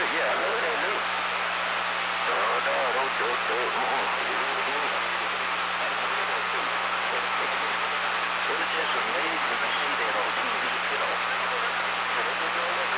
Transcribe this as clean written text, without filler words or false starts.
Yeah, I know they do. No, no, it was just amazing to see that on TV, you know.